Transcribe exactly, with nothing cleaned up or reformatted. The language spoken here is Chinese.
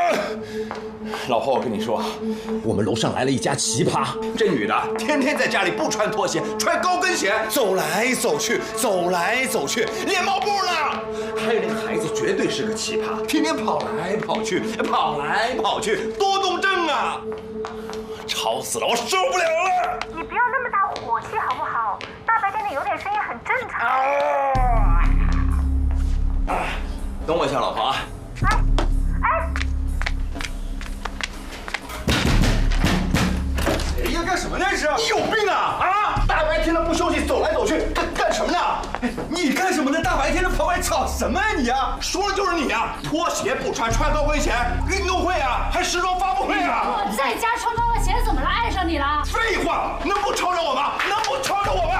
老婆，我跟你说，我们楼上来了一家奇葩。这女的天天在家里不穿拖鞋，穿高跟鞋，走来走去，走来走去，练猫步呢。还有那个孩子，绝对是个奇葩，天天跑来跑去，跑来跑去，多动症啊！吵死了，我受不了了！ 你不要那么大火气好不好？大白天的有点声音很正常。 啊！等我一下，老婆啊。哎哎！哎呀，干什么呢？这是你有病啊！啊！大白天的不休息，走来走去，干干什么呢？哎，你干什么呢？大白天的跑来吵什么呀你啊？说的就是你啊！拖鞋不穿，穿高跟鞋，运动会啊，还时装发布会啊！ 我在家穿高跟鞋怎么了？碍上你了？ 废话，能不吵吵我吗？能不吵吵我吗？